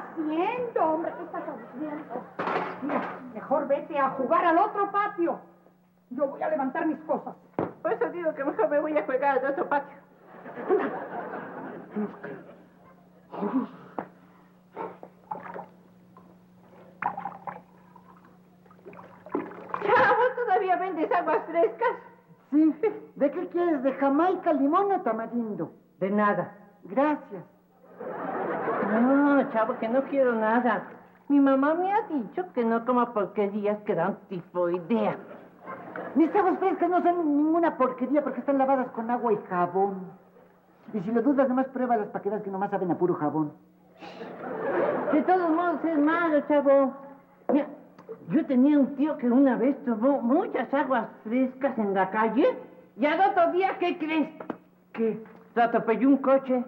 haciendo, hombre? ¿Qué estás haciendo? Mira, mejor vete a jugar al otro patio. Yo voy a levantar mis cosas. Por eso digo que mejor me voy a jugar al otro patio. Chavo, ¿todavía vendes aguas frescas? Sí. ¿De qué quieres? ¿De Jamaica, limón o tamarindo? De nada. Gracias. No, chavo, que no quiero nada. Mi mamá me ha dicho que no coma porquerías que dan tifoidea. Mis aguas frescas no son ninguna porquería porque están lavadas con agua y jabón. Y si lo dudas, nomás pruébalas para que veas que nomás saben a puro jabón. De todos modos es malo, chavo. Mira, yo tenía un tío que una vez tomó muchas aguas frescas en la calle y al otro día, ¿qué crees? ¿Qué? Se atropelló un coche.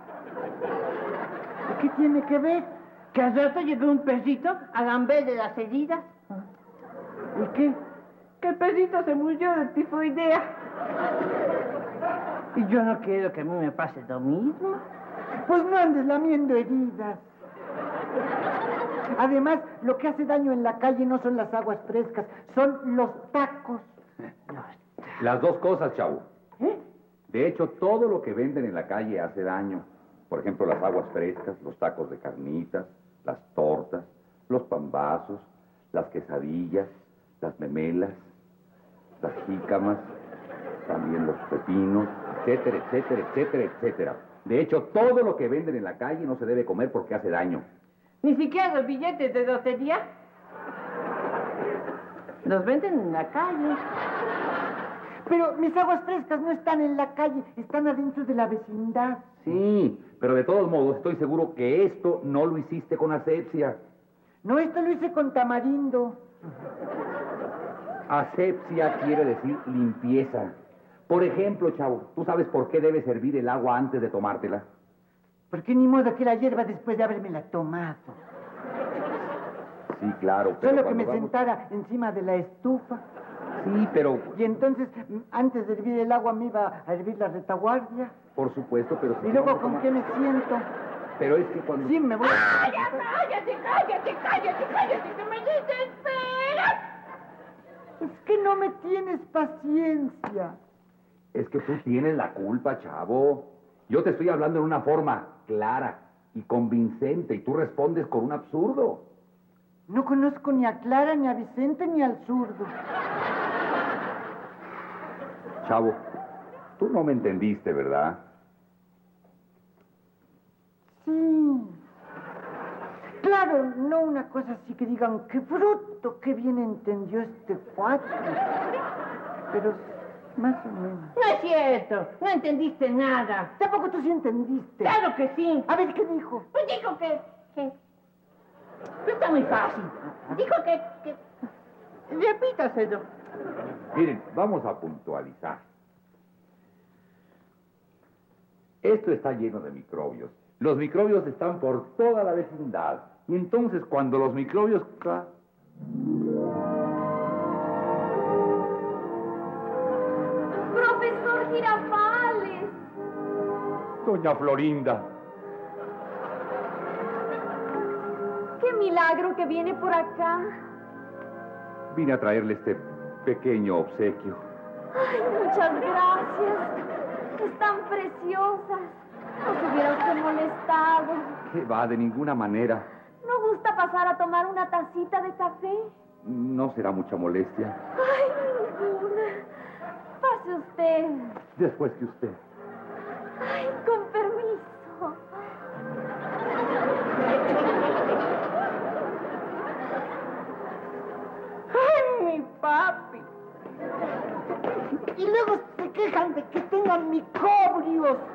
¿Y qué tiene que ver? Que al rato llegó un perrito a lamberle las heridas. ¿Y qué? Que el perrito se murió de tifoidea. Y yo no quiero que a mí me pase lo mismo. Pues no andes lamiendo heridas. Además, lo que hace daño en la calle no son las aguas frescas, son los tacos. Las dos cosas, chavo. ¿Eh? De hecho, todo lo que venden en la calle hace daño. Por ejemplo, las aguas frescas, los tacos de carnitas, las tortas, los pambazos, las quesadillas, las memelas, las jícamas, también los pepinos, etcétera, etcétera, etcétera, etcétera. De hecho, todo lo que venden en la calle no se debe comer porque hace daño. Ni siquiera los billetes de lotería. Los venden en la calle. Pero mis aguas frescas no están en la calle, están adentro de la vecindad. Sí, pero de todos modos estoy seguro que esto no lo hiciste con asepsia. No, esto lo hice con tamarindo. Asepsia quiere decir limpieza. Por ejemplo, chavo, ¿tú sabes por qué debes hervir el agua antes de tomártela? Porque ni modo que la hierva después de habérmela tomado. Sí, claro, pero Solo que me cuando sentara encima de la estufa. Sí, pero... Y entonces, antes de hervir el agua, me iba a hervir la retaguardia. Por supuesto, pero... ¿Y luego con qué me siento? Pero es que cuando... Sí, me voy a... ¡Cállate, que me desesperas! Es que no me tienes paciencia. Es que tú tienes la culpa, chavo. Yo te estoy hablando en una forma clara y convincente y tú respondes con un absurdo. No conozco ni a Clara, ni a Vicente, ni al zurdo. Chavo, tú no me entendiste, ¿verdad? Sí. Claro, no una cosa así que digan, qué bruto, qué bien entendió este cuate. Pero más o menos. No es cierto, no entendiste nada. Tampoco tú sí entendiste. Claro que sí. A ver, ¿qué dijo? Pues dijo que... Está muy fácil. Dijo que... Repítaselo. Miren, vamos a puntualizar. Esto está lleno de microbios. Los microbios están por toda la vecindad. Y entonces cuando los microbios... ¡Profesor Girafales! Doña Florinda. ¡Qué milagro que viene por acá! Vine a traerle este pequeño obsequio. ¡Ay, muchas gracias! Están preciosas. No se hubiera usted molestado. ¿Qué va? De ninguna manera. ¿No gusta pasar a tomar una tacita de café? No será mucha molestia. ¡Ay, ninguna! Pase usted. Después que usted. ¡Ay, con permiso! ¡Ay, mi papi! Y luego se quejan de que tengan microbios.